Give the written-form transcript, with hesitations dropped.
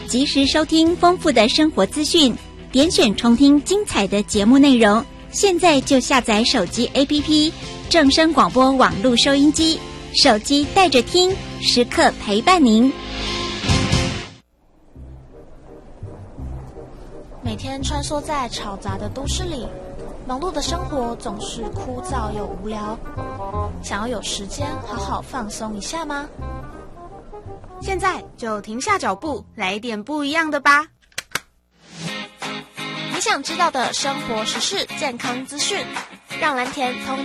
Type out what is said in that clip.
及时收听丰富的生活资讯，点选重听精彩的节目内容。现在就下载手机 APP 正声广播网络收音机，手机带着听，时刻陪伴您。 每天穿梭在嘈杂的都市里，忙碌的生活总是枯燥又无聊。想要有时间好好放松一下吗？ 现在就停下脚步，来一点不一样的吧。 你想知道的生活时事、健康资讯，让蓝田通